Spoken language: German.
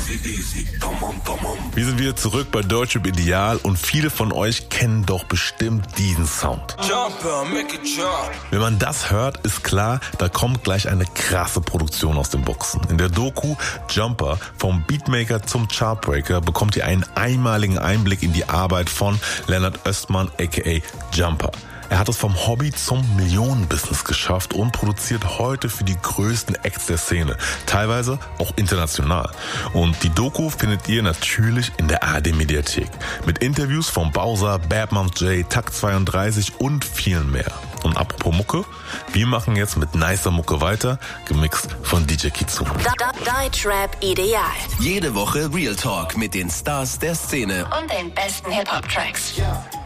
Wir sind wieder zurück bei Deutschrap Ideal und viele von euch kennen doch bestimmt diesen Sound. Wenn man das hört, ist klar, da kommt gleich eine krasse Produktion aus den Boxen. In der Doku Jumper, vom Beatmaker zum Chartbreaker, bekommt ihr einen einmaligen Einblick in die Arbeit von Lennart Östmann aka Jumper. Er hat es vom Hobby zum Millionenbusiness geschafft und produziert heute für die größten Acts der Szene, teilweise auch international. Und die Doku findet ihr natürlich in der ARD-Mediathek. Mit Interviews von Bowser, Badman J, Takt 32 und vielen mehr. Und apropos Mucke, wir machen jetzt mit nicer Mucke weiter, gemixt von DJ Kizu. Deutschrap Ideal. Jede Woche Real Talk mit den Stars der Szene Und den besten Hip-Hop-Tracks.